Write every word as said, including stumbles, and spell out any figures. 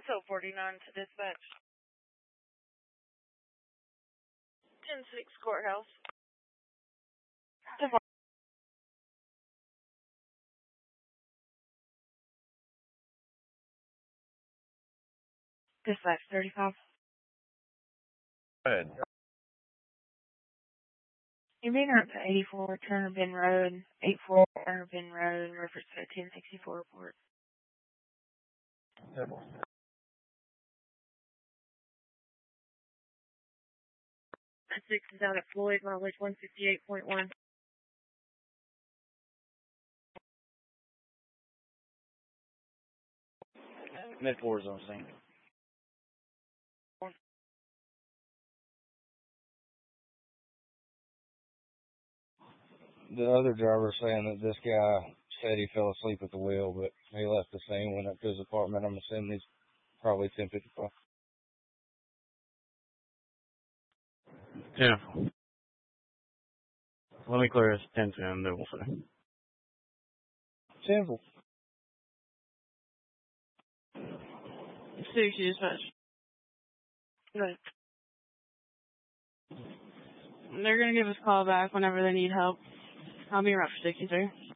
Hotel forty-nine to dispatch. ten six courthouse. Dispatch thirty-five. Go ahead. You're being up to eighty-four Turner Bend Road, eighty-four Turner Bend Road, reference to a ten sixty-four report. Six is out at Floyd, mileage one fifty-eight point one. Mid four is on scene. The other driver saying that this guy said he fell asleep at the wheel, but he left the scene, went up to his apartment. I'm assuming he's probably ten fifty-five. Yeah. Let me clear this ten ten, then we'll see. Simple. Six dispatch. Good. They're going to give us a call back whenever they need help. I'll be around for sixty-three.